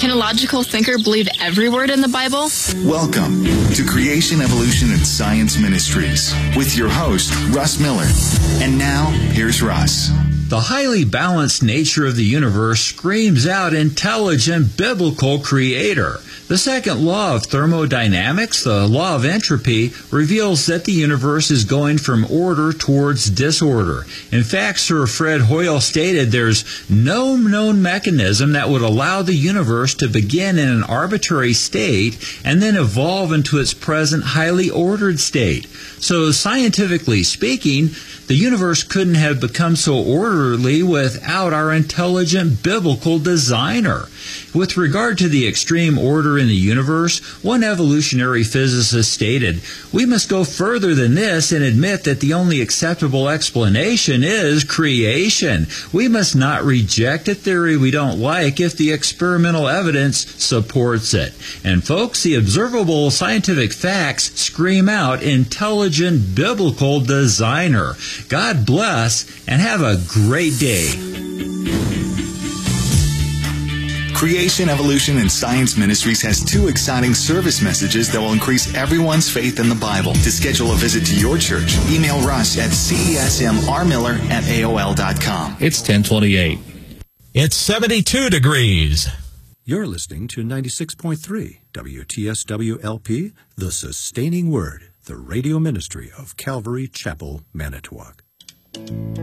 Can a logical thinker believe every word in the Bible? Welcome to Creation, Evolution, and Science Ministries with your host, Russ Miller. And now, here's Russ. The highly balanced nature of the universe screams out intelligent biblical creator. The second law of thermodynamics, the law of entropy, reveals that the universe is going from order towards disorder. In fact, Sir Fred Hoyle stated there's no known mechanism that would allow the universe to begin in an arbitrary state and then evolve into its present highly ordered state. So scientifically speaking, the universe couldn't have become so orderly without our intelligent biblical designer. With regard to the extreme order in the universe, one evolutionary physicist stated, "We must go further than this and admit that the only acceptable explanation is creation. We must not reject a theory we don't like if the experimental evidence supports it." And folks, the observable scientific facts scream out intelligent biblical designer. God bless and have a great day. Creation, Evolution, and Science Ministries has two exciting service messages that will increase everyone's faith in the Bible. To schedule a visit to your church, email Russ at cesmrmiller@aol.com. It's 10:28. It's 72 degrees. You're listening to 96.3 WTSWLP, The Sustaining Word, the radio ministry of Calvary Chapel, Manitowoc.